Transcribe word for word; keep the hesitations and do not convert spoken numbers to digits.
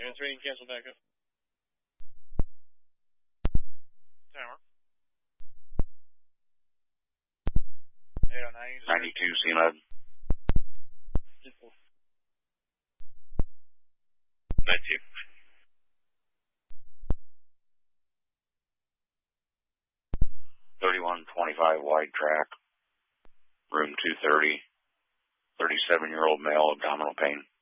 Units ready to cancel backup. Tower. eight oh nine. ninety-two, C M E D. ninety-two. thirty-one twenty-five wide track. Room two thirty. thirty-seven-year-old male, abdominal pain.